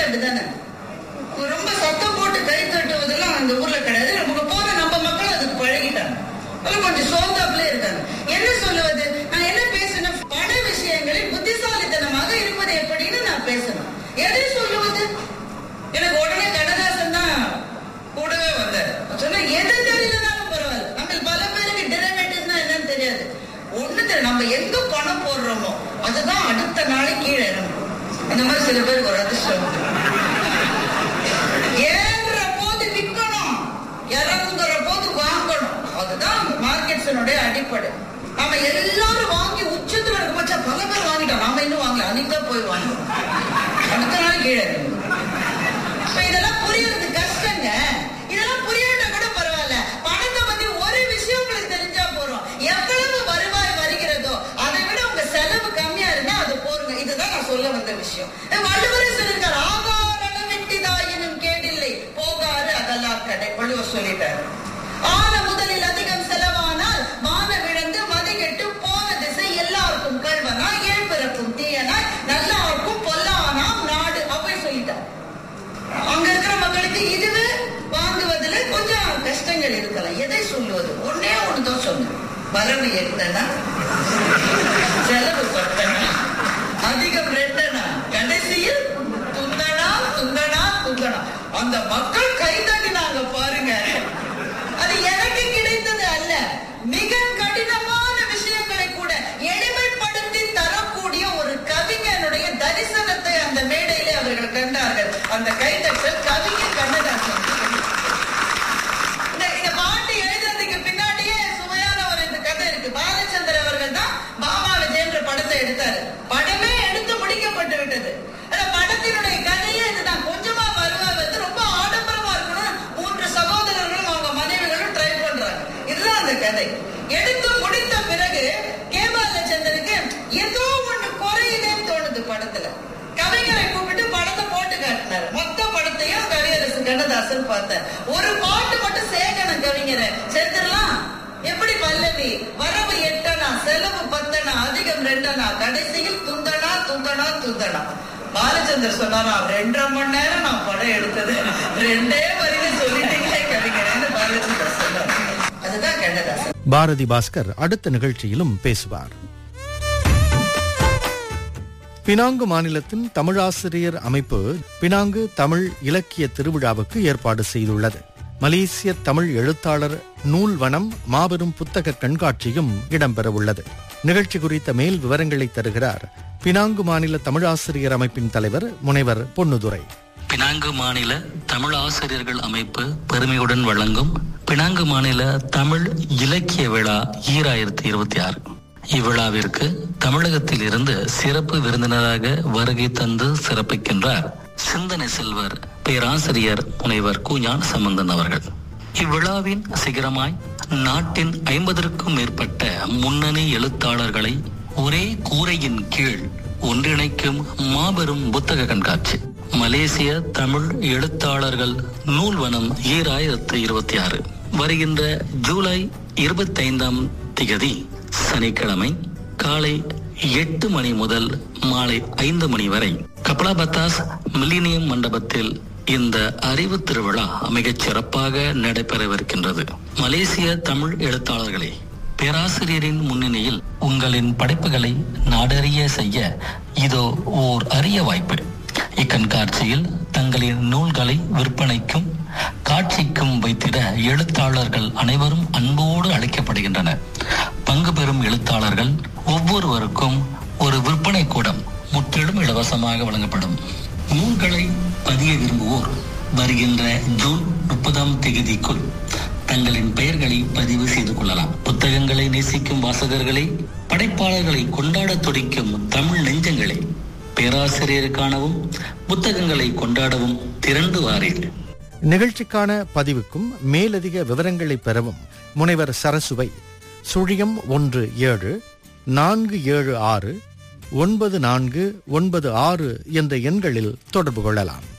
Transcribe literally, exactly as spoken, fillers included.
அப்படிதானே? ரொம்ப சத்தம் போட்டு கை தட்டுவதெல்லாம் அந்த ஊர்ல கிடையாது. நமக்கு போற நம்ம மக்கள் அதுக்கு பழகிட்டாங்க. அது கொஞ்சம் சோந்தாப்புல இருக்காங்க. என்ன சொல்லுவது? நான் என்ன பேசணும்? பண விஷயங்களில் புத்திசாலித்தனமாக இருப்பது எப்படின்னு நான் பேசணும். எதை சொல்லுவது? எனக்கு உடனே கண்ணதாசன் தான் கூடவே வந்தார். சொன்னா எது தெரியலனாலும் பரவாயில்ல. நம்ம பல பேருக்கு டெரிவேட்டிவ்ஸ்னா என்னன்னு தெரியாது. ஒண்ணு தெரியும், நம்ம எங்க பணம் போடுறோமோ அதுதான் அடுத்த நாளை கீழே இறங்கும். அந்த மாதிரி சில பேருக்கு ஒரு அதிர்ஷ்டம் ஏறுற போது விற்கணும், இறங்குற போது வாங்கணும். அதுதான் மார்க்கெட்ஸனுடைய அடிப்படை. நம்ம எல்லாரும் வாங்கி உச்சத்துல இருக்க பட்சா பல பேர் வாங்கிட்டோம், நாம இன்னும் வாங்கல, அன்னைக்கு தான் போய் வாங்கணும், அடுத்த நாள் கீழே இறங்கும். இதெல்லாம் புரியறது கஷ்டங்க. இதெல்லாம் புரியாட்டா கூட பரவாயில்ல. பணத்தை பத்தி ஒரு விஷயம் உங்களுக்கு தெரிஞ்சா போறோம். எவ்வளவு வருவாய் வருகிறதோ அதை விட உங்க செலவு கம்மியா இருந்தா அது போருங்க. இதுதான் நான் சொல்ல வந்த விஷயம். வள்ளுவரே சொல்லியிருக்காரு, ஆகார வெட்டிதாயினும் கேடில்லை போகாறு அதெல்லாம் கடை. வள்ளுவர் சொல்லிட்டாரு. ஆன முதலில் அதிகம் செலவானால் மான விழுந்து மதிகெட்டு போன திசை எல்லாருக்கும் கல்வனா ஏன் பிறக்கும் தீயனா நல்லாருக்கும் பொல்லானாம் நாடு அப்படி சொல்லிட்டார். அங்க இருக்கிற மக்களுக்கு இதுவே வாங்குவதுல கொஞ்சம் கஷ்டங்கள் இருக்கலாம். எதை சொல்லுவது? ஒன்னே ஒண்ணுதான் சொன்ன, வரவு எட்டனா செலவு பத்தனா அதிகம் ரெண்டனா கடைசியில் துந்தனா துந்தனா துந்தனா. அந்த மக்கள் கை தட்டினாங்க பாருங்க. அது எனக்கு கிடைத்தது அல்ல. மிக கடினமான விஷயங்களை கூட எளிமைப்படுத்தி தரக்கூடிய ஒரு கவிஞனுடைய தரிசனத்தை அந்த மேடையிலே அவர்கள் கண்டார்கள். அந்த கைதட்டல் கவிஞர் கண்ணதாசன். இந்த பாட்டு எழுதுறதுக்கு பின்னாடியே சுவையான ஒரு இந்த கதை இருக்கு. பாலச்சந்தர் அவர்கள் தான் பாமா விஜயன்ற படத்தை எடுத்தாரு. படமே எடுத்து முடிக்கப்பட்டு விட்டது. படத்தினுடைய கதையே இதுதான். கொஞ்சமா வருவா வந்து ரொம்ப ஆடம்பரமா இருக்கணும். மூன்று சகோதரர்களும் அவங்க மனைவிகளும் ட்ரை பண்றாங்க. இதுதான் அந்த கதை. எடுத்து முடித்த பிறகு கே பாலச்சந்தருக்கு ஏதோ ஒண்ணு குறையுதுன்னு தோணுது படத்துல. கவிஞரை கூப்பிட்டு படத்தை போட்டு காட்டினாரு. மொத்த படத்தையும் கவியரசு கண்ணதாசன் பார்த்தார். ஒரு பாட்டு மட்டும் சேகணும் கவிஞரை சேர்த்துடலாம். எப்படி பல்லவி? வரவு எட்டனா செலவு பத்தனா அதிகம் ரெண்டனா கடைசியில் துந்தனா துந்தனா துந்தனா. பாலச்சந்தர் சொன்னாரா, ரெண்டரை மணி நேரம் நான் படம் எடுத்தது ரெண்டே வரியில சொல்லிட்டீங்களே கவிஞர் பாலச்சந்தர் சொன்னார். அதுதான் கண்ணதாசன். பாரதி பாஸ்கர் அடுத்த நிகழ்ச்சியிலும் பேசுவார். பினாங்கு மாநிலத்தின் தமிழாசிரியர் அமைப்பு பினாங்கு தமிழ் இலக்கிய திருவிழாவுக்கு ஏற்பாடு செய்துள்ளது. மலேசிய தமிழ் எழுத்தாளர் நூல் வனம் மாபெரும் புத்தக கண்காட்சியும் இடம்பெறவுள்ளது. நிகழ்ச்சி குறித்த மேல் விவரங்களை தருகிறார் பினாங்கு மாநில தமிழாசிரியர் அமைப்பின் தலைவர் முனைவர் பொன்னுதுரை. பினாங்கு மாநில தமிழ் ஆசிரியர்கள் அமைப்பு பெருமையுடன் வழங்கும் பினாங்கு மாநில தமிழ் இலக்கிய விழா ஈராயிரத்தி இருபத்தி ஆறு. இவ்விழாவிற்கு தமிழகத்தில் இருந்து சிறப்பு விருந்தினராக வருகை தந்து சிறப்பிக்கின்றார் சிந்தனை செல்வர் பேராசிரியர் முனைவர் கூஞான் சம்பந்தன் அவர்கள். இவ்விழாவின் சிகரமாய் நாட்டின் ஐம்பதற்கும் மேற்பட்ட முன்னணி எழுத்தாளர்களை ஒரே கூரையின் கீழ் ஒன்றிணைக்கும் மாபெரும் புத்தக கண்காட்சி மலேசிய தமிழ் எழுத்தாளர்கள் நூல்வனம் ஈராயிரத்து இருபத்தி ஆறு வருகின்ற ஜூலை இருபத்தி ஐந்தாம் திகதி சனிக்கிழமை காலை எட்டு மணி முதல் மாலை ஐந்து மணி வரை கப்லாபத்தாஸ் மில்லினியம் மண்டபத்தில் இந்த அறிவு திருவிழா மிகச் சிறப்பாக நடைபெறவிருக்கின்றது. மலேசிய தமிழ் எழுத்தாளர்களே, பேராசிரியரின் முன்னணியில் உங்களின் படைப்புகளை நாடறிய செய்ய இதோ ஓர் அரிய வாய்ப்பு. இக்கண்காட்சியில் தங்களின் நூல்களை விற்பனைக்கும் காட்சிக்கும் வைத்திட எழுத்தாளர்கள் அனைவரும் அன்போடு அழைக்கப்படுகின்றனர். பங்கு பெறும் எழுத்தாளர்கள் ஒவ்வொருவருக்கும் ஒரு விற்பனை கூடம் முற்றிலும் இலவசமாக வழங்கப்படும். நூல்களை பதிய விரும்புவோர் வருகின்ற ஜூன் முப்பதாம் தேதிக்குள் தங்களின் பெயர்களை பதிவு செய்து கொள்ளலாம். புத்தகங்களை நேசிக்கும் வாசகர்களை, படைப்பாளர்களை கொண்டாட துடிக்கும் தமிழ் நெஞ்சங்களே, பேராசிரியருக்கானவும் புத்தகங்களை கொண்டாடவும் திரண்டு வாரீர்கள். நிகழ்ச்சிக்கான பதிவுக்கும் மேலதிக விவரங்களை பெறவும் முனைவர் சரசுவை சுழியம் ஒன்று ஏழு நான்கு ஏழு ஆறு ஒன்பது நான்கு ஒன்பது ஆறு என்ற எண்களில் தொடர்பு கொள்ளலாம்.